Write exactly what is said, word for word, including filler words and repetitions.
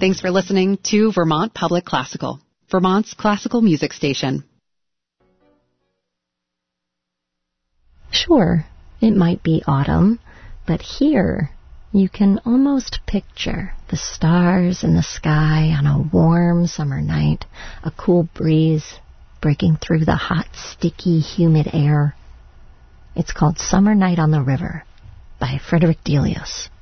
Thanks for listening to Vermont Public Classical, Vermont's classical music station. Sure, it might be autumn, but here you can almost picture the stars in the sky on a warm summer night, a cool breeze breaking through the hot, sticky, humid air. It's called Summer Night on the River by Frederick Delius.